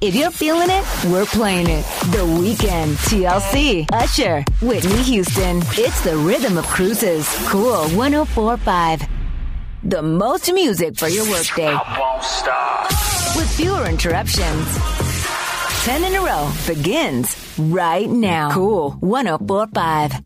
If you're feeling it, we're playing it. The Weeknd, TLC, Usher, Whitney Houston. It's the rhythm of cruises. Cool 104.5. The most music for your workday. I won't stop. With fewer interruptions. 10 in a row begins right now. Cool 104.5.